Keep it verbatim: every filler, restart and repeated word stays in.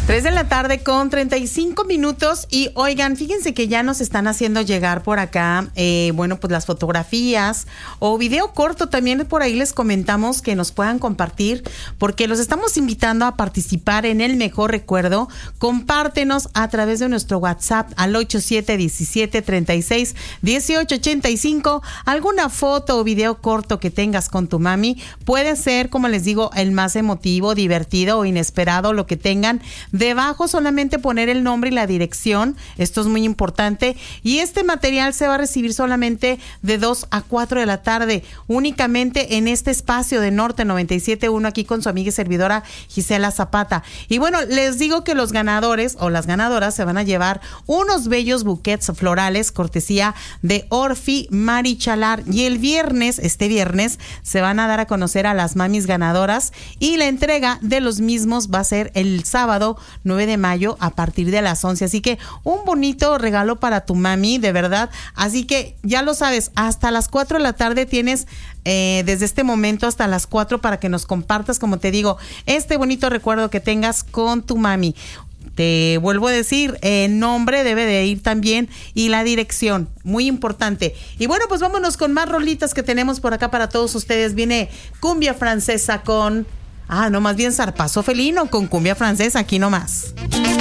tres de la tarde con treinta y cinco minutos y oigan, fíjense que ya nos están haciendo llegar por acá, eh, bueno, pues las fotografías o video corto también por ahí les comentamos que nos puedan compartir porque los estamos invitando a participar en el mejor recuerdo. Compártenos a través de nuestro WhatsApp al ocho siete uno siete, tres seis, uno ocho ocho cinco alguna foto o video corto que tengas con tu mami. Puede ser, como les digo, el más emotivo, divertido o inesperado, lo que tengan. Debajo solamente poner el nombre y la dirección, esto es muy importante, y este material se va a recibir solamente de dos a cuatro de la tarde, únicamente en este espacio de Norte noventa y siete punto uno, aquí con su amiga y servidora Gisela Zapata. Y bueno, les digo que los ganadores o las ganadoras se van a llevar unos bellos buquets florales, cortesía de Orfi Marichalar, y el viernes, este viernes, se van a dar a conocer a las mamis ganadoras, y la entrega de los mismos va a ser el sábado nueve de mayo a partir de las once. Así que un bonito regalo para tu mami, de verdad. Así que ya lo sabes, hasta las cuatro de la tarde tienes eh, desde este momento hasta las cuatro para que nos compartas, como te digo, este bonito recuerdo que tengas con tu mami. Te vuelvo a decir, el nombre debe de ir también y la dirección, muy importante. Y bueno, pues vámonos con más rolitas que tenemos por acá para todos ustedes. Viene Cumbia Francesa con... Ah, no, más bien Zarpazo Felino con Cumbia Francesa, aquí nomás.